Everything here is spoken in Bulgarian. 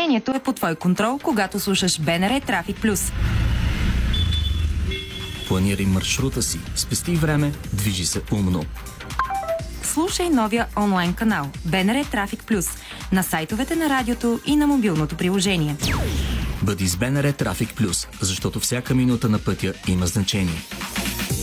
Движението е под твой контрол, когато слушаш БНР Трафик Плюс. Планирай маршрута си, спести време, движи се умно. Слушай новия онлайн канал БНР Трафик Плюс на сайтовете на радиото и на мобилното приложение. Бъди с БНР Трафик Плюс, защото всяка минута на пътя има значение.